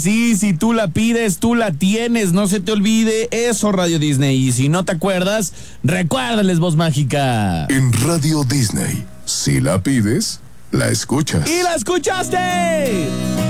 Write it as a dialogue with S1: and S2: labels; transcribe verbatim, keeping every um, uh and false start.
S1: Sí, si tú la pides, tú la tienes. No se te olvide eso, Radio Disney. Y si no te acuerdas, recuérdales, voz mágica.
S2: En Radio Disney, si la pides, la escuchas.
S1: ¡Y la escuchaste!